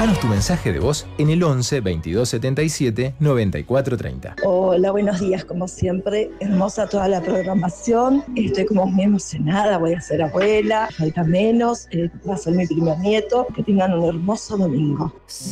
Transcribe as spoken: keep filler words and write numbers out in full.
Dejanos tu mensaje de voz en el once veintidós setenta y siete noventa y cuatro treinta. Hola, buenos días, como siempre, hermosa toda la programación, estoy como muy emocionada, voy a ser abuela, falta menos, eh, va a ser mi primer nieto, que tengan un hermoso domingo.